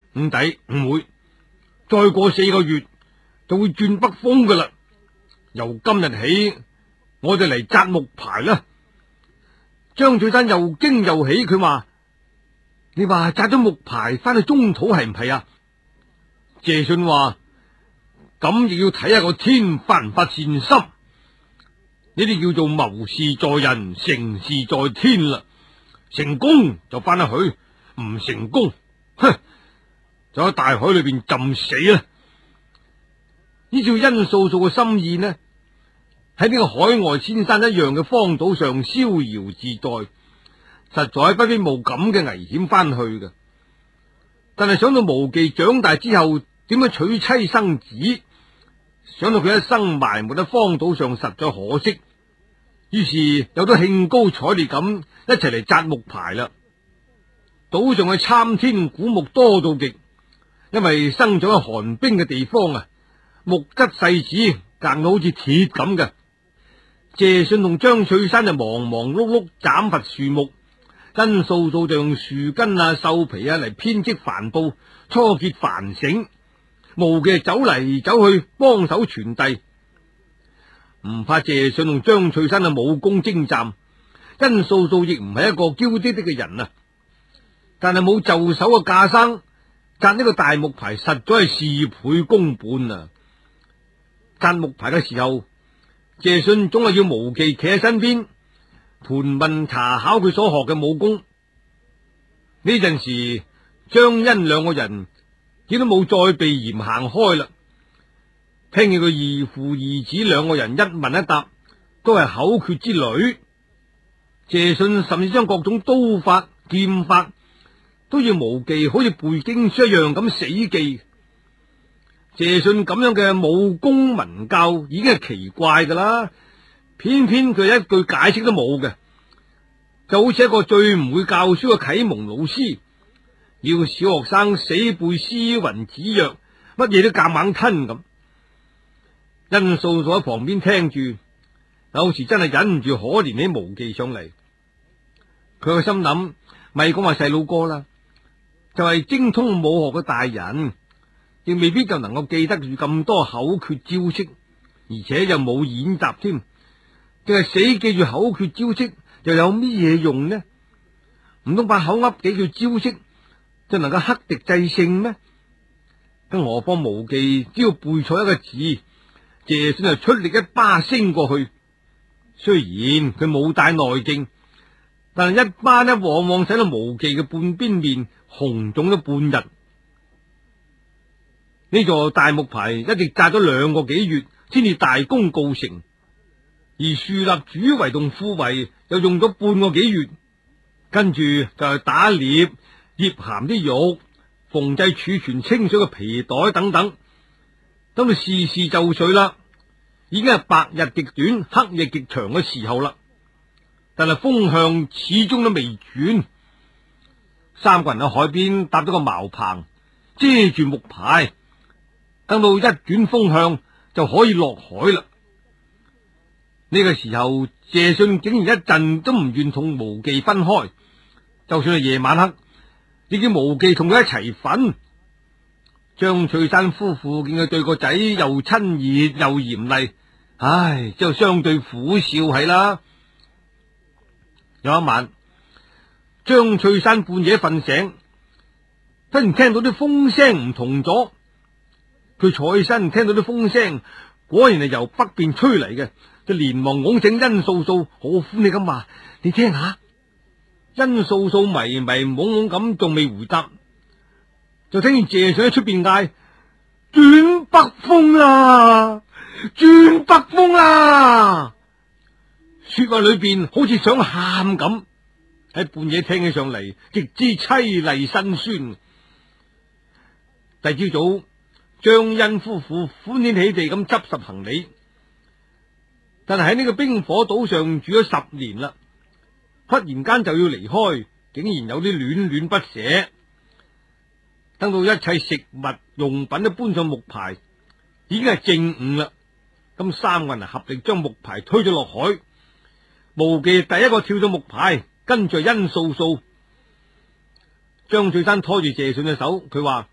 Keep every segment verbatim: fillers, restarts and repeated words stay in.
五弟唔會，再過四個月就會轉北風噶啦。由今日起，我哋嚟紮木牌啦。張翠山又驚又喜，佢話：你話紮咗木牌翻去中土係唔係啊？謝遜話：咁亦要睇下個天發唔發善心，呢啲叫做謀事在人，成事在天啦。成功就翻得去，唔成功，哼，就喺大海裏邊浸死啦。依照殷素素嘅心意呢，喺呢個海外千山一樣嘅荒島上逍遙自在，實在不必冒咁嘅危險翻去嘅。但係想到無忌長大之後點樣娶妻生子，想到佢一生埋沒喺荒島上，實在可惜。於是有咗興高采烈咁一齊嚟紮木牌啦。島上嘅參天古木多到極，因為生長喺寒冰嘅地方啊，木質細緻，硬到好似鐵咁嘅。謝遜同張翠山就忙忙碌碌斬伐樹木，殷素素就用樹根啊、獸皮啊嚟編織帆布、搓結帆繩，無忌走嚟走去幫手傳遞。唔怕謝遜同張翠山嘅武功精湛，殷素素亦唔係一個嬌滴滴嘅人啊。但係冇就手嘅架生，紮呢個大木牌實在係事倍功半啊！紮木牌嘅時候，謝遜總係要無忌企喺身邊盤問查考佢所學嘅武功。呢陣時，張殷兩個人亦都冇再避嫌行開啦。聽見佢義父義子兩個人一問一答，都係口訣之類。謝遜甚至將各種刀法、劍法都要無忌好似背經書一樣咁死記。謝遜咁樣嘅武功文教已經係奇怪噶啦，偏偏佢一句解釋都冇嘅，就好似一個最唔會教書嘅啟蒙老師，要小學生死背詩雲子曰，乜嘢都夾硬吞咁。殷素素喺旁邊聽住，有時真係忍唔住可憐起無忌上嚟。佢個心諗，咪講話細佬哥啦，就係、是、精通武學嘅大人，亦未必就能夠記得住咁多口訣招式，而且又冇演習添，淨係死記住口訣招式，又有咩嘢用呢？唔通把口噏幾句招式就能夠克敵制勝咩？更何況無忌只要背錯一個字，謝遜就出力一巴升過去。雖然佢冇帶內勁，但係一巴呢，往往使到無忌嘅半邊面紅腫咗半日。呢座大木牌一直紮咗兩個幾月，先至大功告成，而樹立主圍同副圍又用咗半個幾月，跟住就係打獵、醃鹹啲肉、縫製儲存清水嘅皮袋等等。等到事事就緒啦，已經係白日極短、黑夜極長嘅時候啦。但係風向始終都未轉，三個人喺海邊搭咗個茅棚，遮住木牌，等到一轉風向就可以落海啦。呢、這個時候，謝遜竟然一陣都唔願同無忌分開，就算係夜晚黑，亦叫無忌同佢一齊瞓。張翠山夫婦見佢對個仔又親熱又嚴厲，唉，之後相對苦笑係啦。有一晚，張翠山半夜瞓醒，突然聽到啲風聲唔同咗。佢坐起身聽到啲風聲，果然係由北邊吹嚟嘅，就連忙拱醒殷素素，好歡喜咁話：你聽下。殷素素迷迷懵懵咁，仲未回答，就聽見謝遜喺出邊嗌：轉北風啦，轉北風啦！說話裏邊好似想喊咁，喺半夜聽起上嚟極之淒厲辛酸。第朝早，張殷夫婦歡喜喜地咁執拾行李，但係喺呢個冰火島上住咗十年啦，忽然間就要離開，竟然有啲戀戀不捨。等到一切食物用品都搬上木牌，已經係正午啦。咁三個人合力將木牌推咗落海，無忌第一個跳咗木牌，跟住殷素素。張翠山拖住謝遜嘅手，佢話：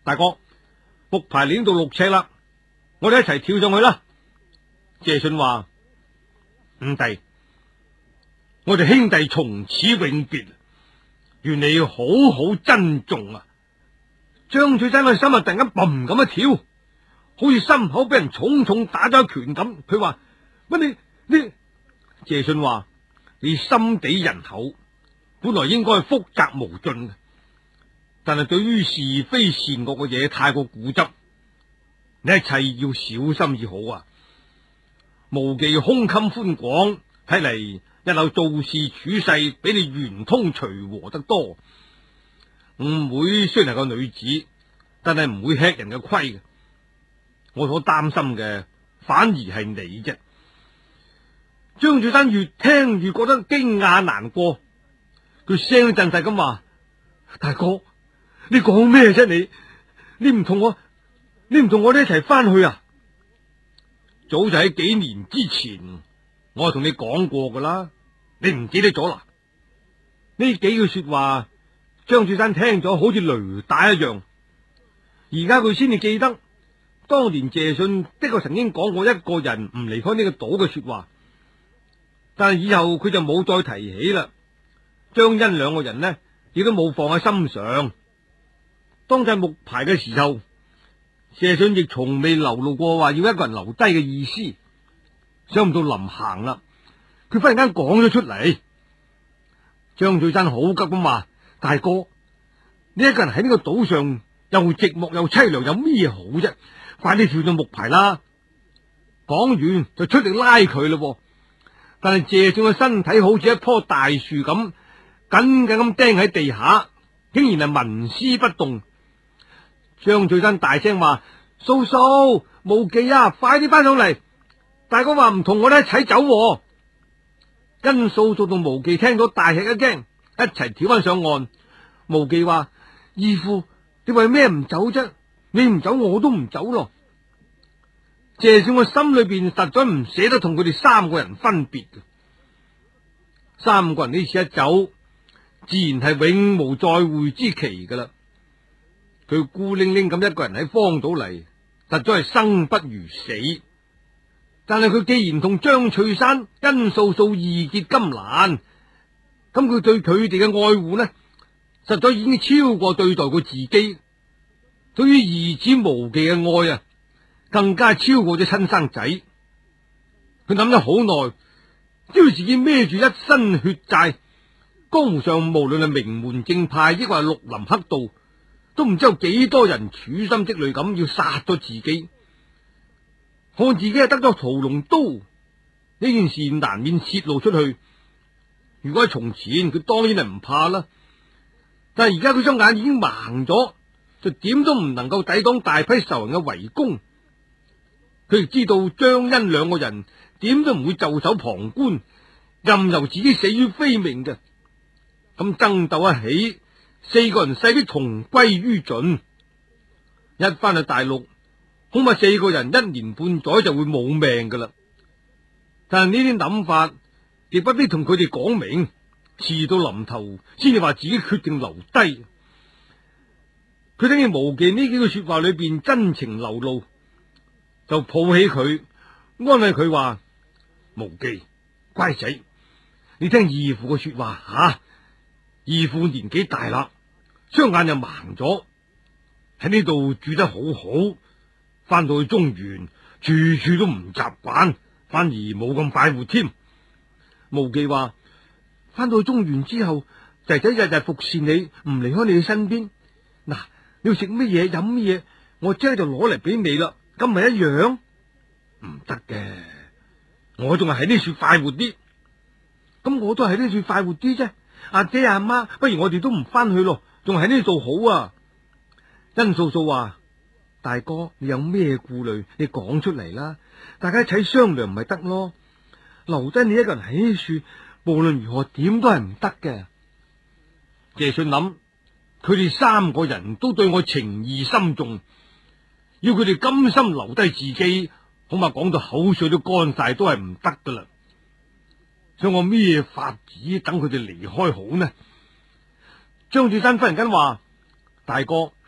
大哥，木牌鏈到六尺啦，我哋一齊跳上去啦。謝遜話：五弟，我哋兄弟從此永別，願你好好珍重啊！張翠山個心啊突然間砰咁一跳，好似心口俾人重重打咗一拳咁。佢話：乜你你？謝遜話：你心地仁厚，本來應該係福澤無盡嘅，但係對於是非善惡嘅嘢太過固執，你一切要小心至好啊！無忌胸襟寬廣，睇嚟日後做事處世比你圓通隨和得多。五妹雖然係個女子，但係唔會吃人嘅虧嘅。我所擔心嘅反而係你啫。張翠山越聽越覺得驚訝難過，佢聲震細咁話：大哥，你講咩啫？你你唔同我，你唔同我哋一齊翻去啊？早就喺幾年之前，我同你講過噶啦，你唔記得咗啦？呢幾句說話，張翠山聽咗好似雷打一樣。而家佢先至記得，當年謝遜的確曾經講過一個人唔離開呢個島嘅說話，但係以後佢就冇再提起啦。張欣兩個人呢，亦都冇放喺心上。當制木牌嘅時候，謝遜亦從未流露過話要一個人留低嘅意思。想唔到臨行啦，佢忽然間講咗出嚟。張翠山好急咁話：大哥，呢一個人喺呢個島上又寂寞又淒涼，有咩好啫？快啲跳上木牌啦！講完就出力拉佢咯。但係謝遜嘅身體好似一棵大樹咁，緊緊咁釘喺地下，竟然係紋絲不動。張翠山大聲話：素素，無忌啊，快啲翻上嚟！大哥話唔同我哋一齊走。因素素同無忌聽到大吃一驚，一齊跳翻上岸。無忌話：義父，你為咩唔走啫？你唔走，我都唔走咯。謝遜我心裏邊實在唔捨得同佢哋三個人分別嘅。三個人呢次一走，自然係永無再會之期噶啦。佢孤零零咁一個人喺荒島嚟，實在係生不如死。但係佢既然同張翠山、殷素素義結金蘭，咁佢對佢哋嘅愛護呢，實在已經超過對待過自己。對於兒子無忌嘅愛啊，更加超過咗親生仔。佢諗咗好耐，只要自己孭住一身血債，江湖上無論係名門正派，抑或係綠林黑道，都唔知有幾多人處心積慮咁要殺咗自己。看自己係得咗屠龍刀，呢件事難免洩露出去。如果喺從前，佢當然係唔怕啦。但係而家佢雙眼已經盲咗，就點都唔能夠抵擋大批仇人嘅圍攻。佢亦知道張欣兩個人點都唔會袖手旁觀，任由自己死於非命嘅。咁爭鬥一起，四個人勢必同歸於盡。一翻去大陸，恐怕四個人一年半載就會冇命噶啦。但係呢啲諗法亦不必同佢哋講明，事到臨頭先至話自己決定留低。佢聽見無忌呢幾句說話裏邊真情流露，就抱起佢，安慰佢話：無忌，乖仔，你聽義父嘅說話吓。義父年紀大啦，雙眼又盲咗，喺呢度住得好好，翻到去中原，處處都唔習慣，反而冇咁快活添。無忌話：翻到去中原之後，仔仔日日服侍你，唔離開你嘅身邊。嗱，你要食乜嘢飲乜嘢，我即刻就攞嚟俾你啦，咁咪一樣？唔得嘅，我仲係喺呢處快活啲。咁我都係喺呢處快活啲啫。阿姐阿媽，不如我哋都唔翻去咯，仲喺呢度好啊。殷素素話：大哥，你有咩顧慮，你講出嚟啦，大家一齊商量咪得咯。留低你一個人喺呢處，無論如何點都係唔得嘅。謝遜諗，佢哋三個人都對我情義深重，要佢哋甘心留低自己，恐怕講到口水都乾晒都係唔得噶啦。想我咩法子等佢哋離開好呢？張翠山忽然間話：大哥，